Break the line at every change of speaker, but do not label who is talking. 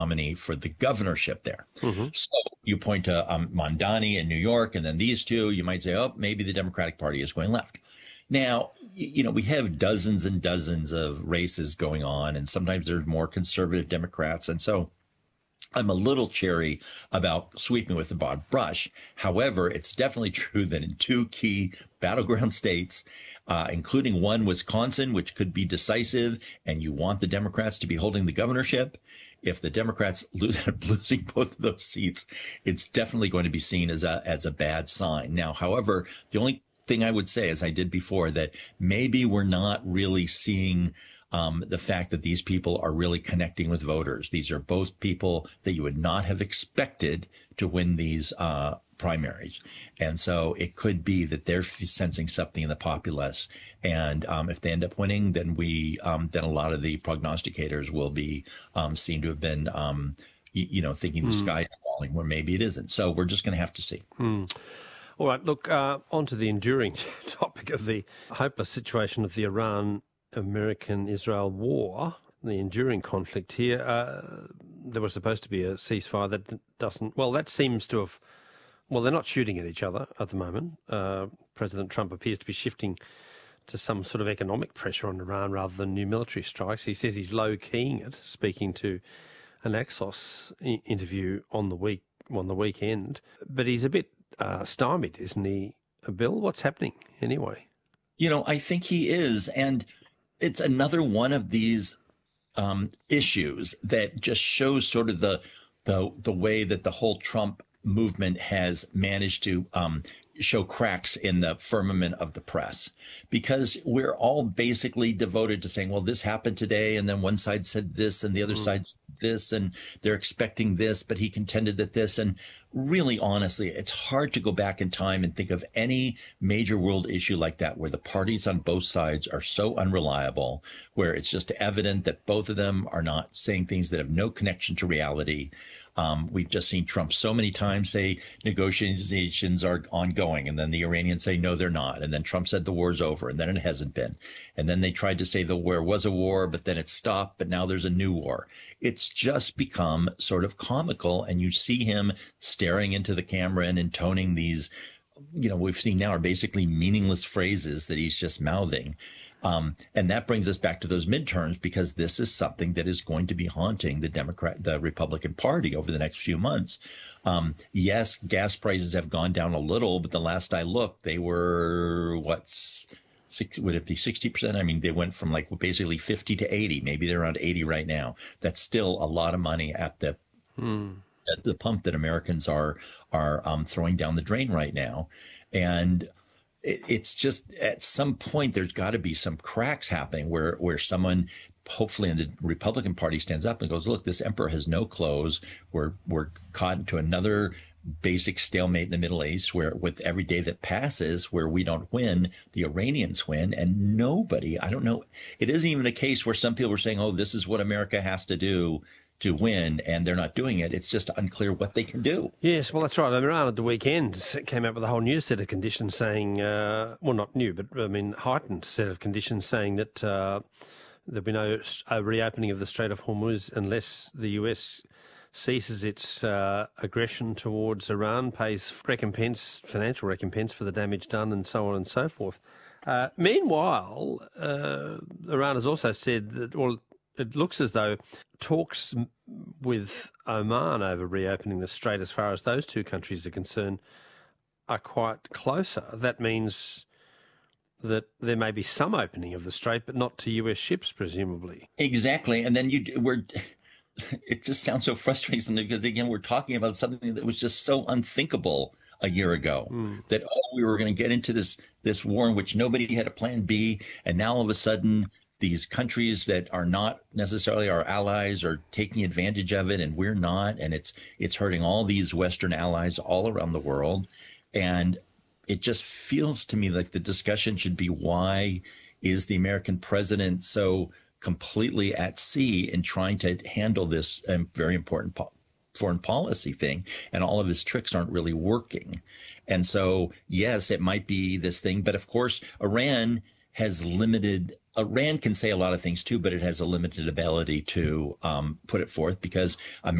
nominee for the governorship there. So you point to Mondani in New York, and then these two, you might say, oh, maybe the Democratic Party is going left. Now, we have dozens and dozens of races going on, and sometimes there's more conservative Democrats. And so I'm a little cherry about sweeping with the broad brush. However, it's definitely true that in two key battleground states, including one, Wisconsin, which could be decisive, and you want the Democrats to be holding the governorship. If the Democrats losing both of those seats, it's definitely going to be seen as a bad sign. Now, however, the only thing I would say, as I did before, that maybe we're not really seeing the fact that these people are really connecting with voters. These are both people that you would not have expected to win these primaries. And so it could be that they're sensing something in the populace. And if they end up winning, then then a lot of the prognosticators will be seen to have been, thinking the sky is falling where maybe it isn't. So we're just going to have to see.
All right, look, on to the enduring topic of the hopeless situation of the Iran-American-Israel war, the enduring conflict here. There was supposed to be a ceasefire that doesn't... Well, that seems to have... Well, they're not shooting at each other at the moment. President Trump appears to be shifting to some sort of economic pressure on Iran rather than new military strikes. He says he's low-keying it, speaking to an Axios interview on the weekend. But he's a bit stymied, isn't he, Bill? What's happening anyway?
I think he is. And it's another one of these issues that just shows sort of the way that the whole Trump movement has managed to show cracks in the firmament of the press, because we're all basically devoted to saying, well, this happened today, and then one side said this and the other side said this, and they're expecting this, but he contended that this. And really, honestly, it's hard to go back in time and think of any major world issue like that where the parties on both sides are so unreliable, where it's just evident that both of them are not saying things that have no connection to reality. We've just seen Trump so many times say negotiations are ongoing, and then the Iranians say, no, they're not. And then Trump said the war's over, and then it hasn't been. And then they tried to say the war was a war, but then it stopped, but now there's a new war. It's just become sort of comical, and you see him staring into the camera and intoning these, we've seen now are basically meaningless phrases that he's just mouthing. And that brings us back to those midterms, because this is something that is going to be haunting the Republican Party over the next few months. Yes, gas prices have gone down a little, but the last I looked, they were, would it be 60%? I mean, they went from basically 50 to 80. Maybe they're around 80 right now. That's still a lot of money at the pump that Americans are throwing down the drain right now. And it's just, at some point, there's got to be some cracks happening where someone, hopefully in the Republican Party, stands up and goes, look, this emperor has no clothes. We're caught into another basic stalemate in the Middle East, where with every day that passes where we don't win, the Iranians win, and nobody, I don't know, it isn't even a case where some people were saying, oh, this is what America has to do to win, and they're not doing it. It's just unclear what they can do.
Yes, well, that's right. Iran at the weekend came out with a whole new set of conditions saying, well, not new, but heightened set of conditions saying that there'll be no reopening of the Strait of Hormuz unless the US ceases its aggression towards Iran, pays financial recompense for the damage done, and so on and so forth. Meanwhile, Iran has also said that, well, it looks as though talks with Oman over reopening the strait, as far as those two countries are concerned, are quite closer. That means that there may be some opening of the strait, but not to US ships, presumably.
Exactly. And then it just sounds so frustrating, because, again, we're talking about something that was just so unthinkable a year ago, that, we were going to get into this war in which nobody had a plan B. And now all of a sudden, these countries that are not necessarily our allies are taking advantage of it, and we're not. And it's hurting all these Western allies all around the world. And it just feels to me like the discussion should be, why is the American president so completely at sea in trying to handle this very important foreign policy thing, and all of his tricks aren't really working. And so, yes, it might be this thing, but of course, Iran has limited. Rand can say a lot of things too, but it has a limited ability to put it forth because